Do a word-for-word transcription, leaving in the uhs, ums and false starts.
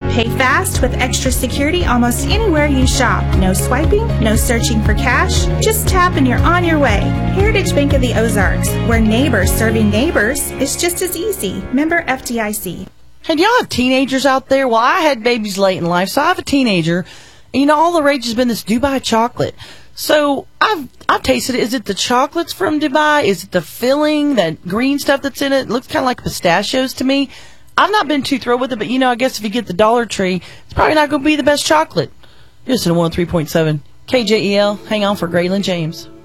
Pay fast with extra security almost anywhere you shop. No swiping, no searching for cash. Just tap and you're on your way. Heritage Bank of the Ozarks, where neighbors serving neighbors is just as easy. Member F D I C. Hey, do y'all have teenagers out there? Well, I had babies late in life, so I have a teenager. And, you know, all the rage has been this Dubai chocolate. So I've I've tasted it. Is it the chocolates from Dubai? Is it the filling, that green stuff that's in it? It looks kind of like pistachios to me. I've not been too thrilled with it, but, you know, I guess if you get the Dollar Tree, it's probably not going to be the best chocolate. Listen to one oh three point seven K J E L. Hang on for Graylin James.